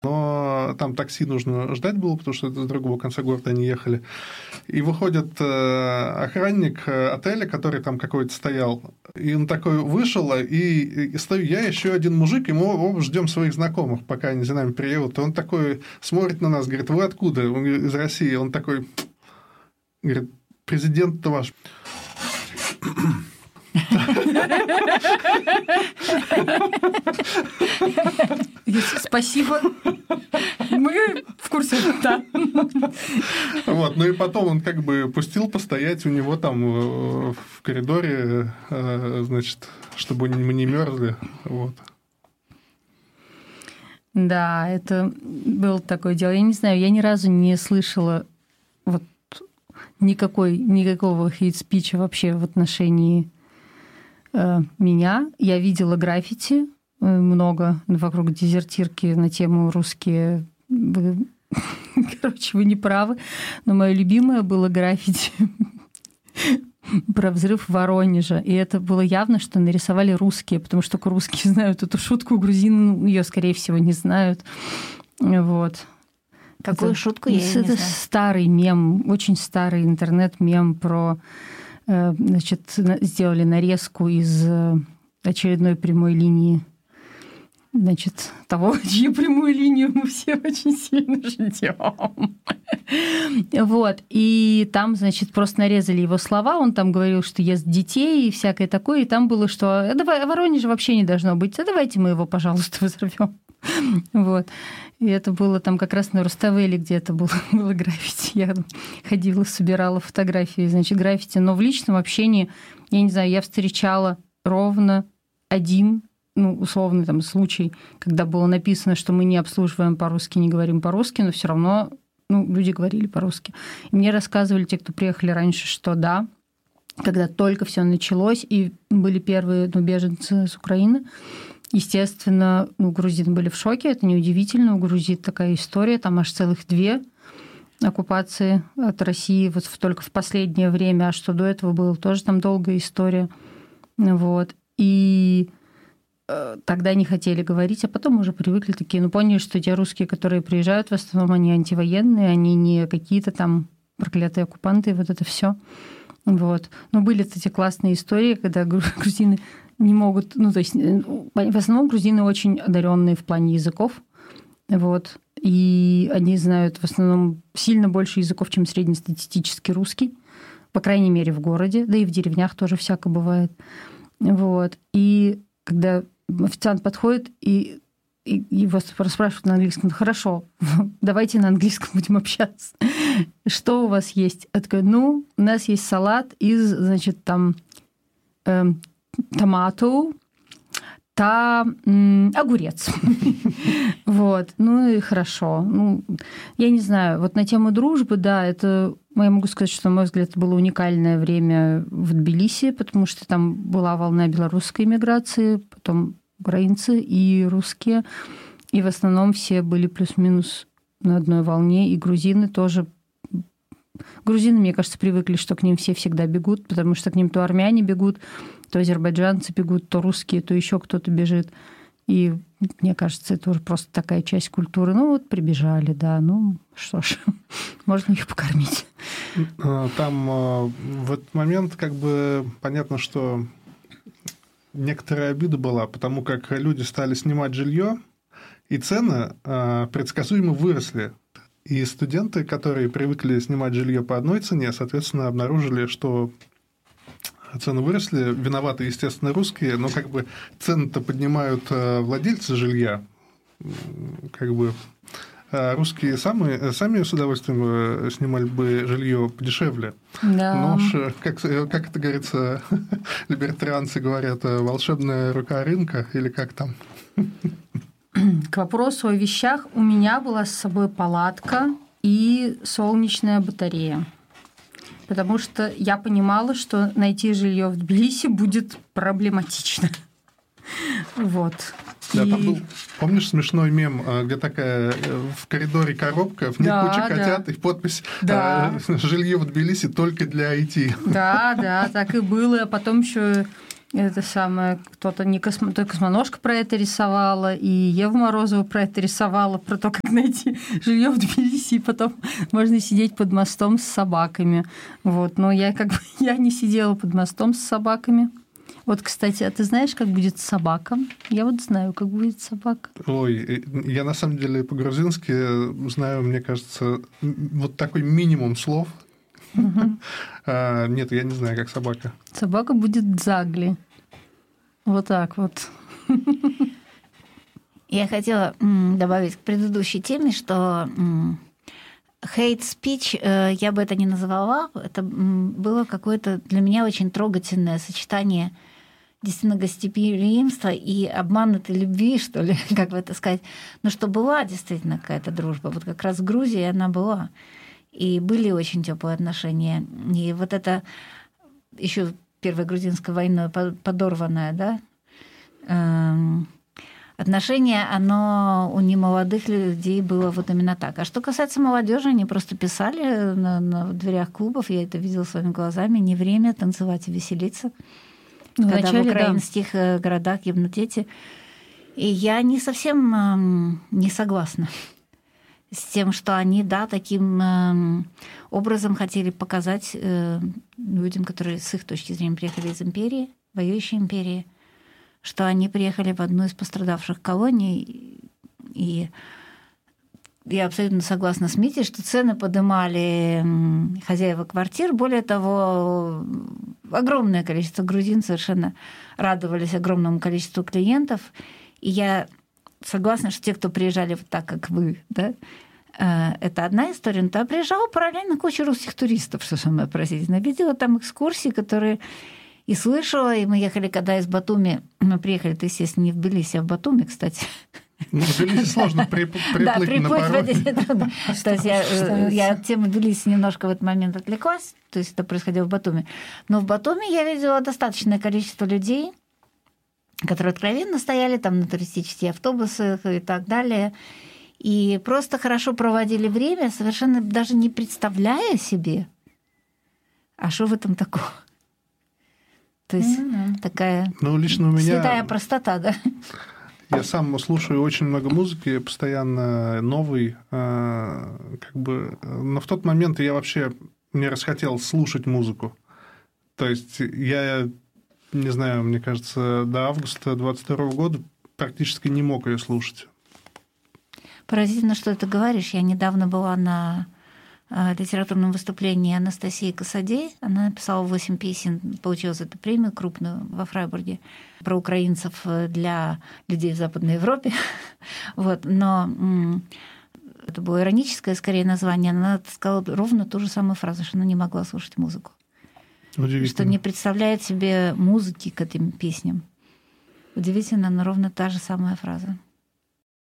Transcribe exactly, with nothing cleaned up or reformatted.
но там такси нужно ждать было, потому что с другого конца города они ехали. И выходит охранник отеля, который там какой-то стоял, и он такой вышел, и, и стою я, еще один мужик, и мы оба ждем своих знакомых, пока они за нами приедут. И он такой смотрит на нас, говорит: вы откуда? Он говорит: из России. Он такой говорит: президент-то ваш. Спасибо. Мы в курсе, да. Вот, ну и потом он как бы пустил постоять у него там в коридоре, значит, чтобы мы не мерзли. Вот. Да, это было такое дело. Я не знаю, я ни разу не слышала вот никакой, никакого хейт-спича вообще в отношении э, меня. Я видела граффити много вокруг дезертирки на тему «Русские». Вы, короче, вы не правы. Но мое любимое было граффити про взрыв в Воронеже. И это было явно, что нарисовали русские, потому что только русские знают эту шутку, грузины ее, скорее всего, не знают. Вот. Какую это, шутку я это не знаю. Старый мем, очень старый интернет-мем про... Значит, сделали нарезку из очередной прямой линии. Значит, того, чью прямую линию мы все очень сильно ждем. Вот. И там, значит, просто нарезали его слова. Он там говорил, что ест детей и всякое такое. И там было, что давай, Воронеже вообще не должно быть. А давайте мы его, пожалуйста, взорвем. Вот. И это было там как раз на Руставели, где это было, было граффити. Я ходила, собирала фотографии, значит, граффити. Но в личном общении, я не знаю, я встречала ровно один, ну, условный там случай, когда было написано, что мы не обслуживаем по-русски, не говорим по-русски, но все равно, ну, люди говорили по-русски. И мне рассказывали те, кто приехали раньше, что да, когда только все началось, и были первые, ну, беженцы с Украины, естественно, ну, грузины были в шоке, это неудивительно, у грузин такая история, там аж целых две оккупации от России вот только в последнее время, а что до этого было, тоже там долгая история. Вот. И тогда не хотели говорить, а потом уже привыкли такие, ну, поняли, что те русские, которые приезжают, в основном они антивоенные, они не какие-то там проклятые оккупанты, и вот это все. Вот. Но были эти классные истории, когда грузины не могут... Ну, то есть в основном грузины очень одаренные в плане языков. Вот. И они знают в основном сильно больше языков, чем среднестатистический русский. По крайней мере, в городе. Да и в деревнях тоже всяко бывает. Вот. И когда официант подходит и, и его спрашивают на английском: ну, хорошо, давайте на английском будем общаться. Что у вас есть? Я такая: ну, у нас есть салат из, значит, там э, томату, та м, огурец. Вот. Ну и хорошо. Ну, я не знаю. Вот на тему дружбы, да, это... Я могу сказать, что, на мой взгляд, это было уникальное время в Тбилиси, потому что там была волна белорусской миграции, потом украинцы и русские. И в основном все были плюс-минус на одной волне. И грузины тоже... Грузины, мне кажется, привыкли, что к ним все всегда бегут, потому что к ним то армяне бегут, то азербайджанцы бегут, то русские, то еще кто-то бежит. И мне кажется, это уже просто такая часть культуры. Ну вот прибежали, да, ну что ж, можно их покормить. Там в этот момент как бы понятно, что некоторая обида была, потому как люди стали снимать жилье, и цены предсказуемо выросли. И студенты, которые привыкли снимать жилье по одной цене, соответственно, обнаружили, что цены выросли. Виноваты, естественно, русские, но как бы цены-то поднимают владельцы жилья. Как бы русские сами, сами с удовольствием снимали бы жилье подешевле. Да. Но уж, как, как это говорится, либертарианцы говорят, волшебная рука рынка, или как там? К вопросу о вещах. У меня была с собой палатка и солнечная батарея. Потому что я понимала, что найти жилье в Тбилиси будет проблематично. Вот. Да, и... там был, помнишь, смешной мем, где такая в коридоре коробка, в ней да, куча котят, да. и подпись да. «Жилье в Тбилиси только для ай ти». Да, да, так и было. А потом еще Это самое, кто-то не космо... то космоножка про это рисовала, и Ева Морозова про это рисовала, про то, как найти жилье в Тбилиси, и потом можно сидеть под мостом с собаками. Вот. Но я как бы я не сидела под мостом с собаками. Вот, кстати, а ты знаешь, как будет собака? Я вот знаю, как будет собака. Ой, я на самом деле по-грузински знаю, мне кажется, вот такой минимум слов. Угу. А, нет, я не знаю, как собака. Собака будет дзагли. Вот так вот. Я хотела добавить к предыдущей теме, что hate speech, я бы это не назвала, это было какое-то для меня очень трогательное сочетание действительно гостеприимства и обманутой любви, что ли, как бы это сказать. Но что была действительно какая-то дружба. Вот как раз в Грузии она была. И были очень теплые отношения. И вот это еще Первой грузинской войной подорванное, да, отношение, оно у немолодых людей было вот именно так. А что касается молодежи, они просто писали на, на дверях клубов, я это видела своими глазами, не время танцевать и веселиться. Ну, когда вначале, в украинских да. городах гибнут дети. И я не совсем не согласна с тем, что они, да, таким образом хотели показать людям, которые с их точки зрения приехали из империи, воюющей империи, что они приехали в одну из пострадавших колоний. И я абсолютно согласна с Митей, что цены поднимали хозяева квартир. Более того, огромное количество грузин совершенно радовались огромному количеству клиентов. И я согласна, что те, кто приезжали вот так, как вы, да, это одна история, но там приезжала параллельно куча русских туристов, что самое поразительное. Видела там экскурсии, которые и слышала, и мы ехали, когда из Батуми, мы приехали, то, естественно, не в Тбилиси, а в Батуми, кстати. Ну, в Тбилиси сложно приплыть да, на пароме. То есть я, я от темы Тбилиси немножко в этот момент отвлеклась, то есть это происходило в Батуми. Но в Батуми я видела достаточное количество людей, которые откровенно стояли там на туристических автобусах и так далее, и просто хорошо проводили время, совершенно даже не представляя себе, а что в этом такого. То есть mm-hmm. такая ну, лично у меня... святая простота, да? Я сам слушаю очень много музыки, постоянно новый, как бы, но в тот момент я вообще не расхотел слушать музыку. То есть я, не знаю, мне кажется, до августа двадцать второго года практически не мог ее слушать. Поразительно, что ты говоришь. Я недавно была на литературном выступлении Анастасии Касадей. Она написала восемь песен, получила за это премию крупную во Фрайбурге про украинцев для людей в Западной Европе. Вот. Но это было ироническое, скорее, название. Она сказала ровно ту же самую фразу, что она не могла слушать музыку. Что не представляет себе музыки к этим песням. Удивительно, но ровно та же самая фраза.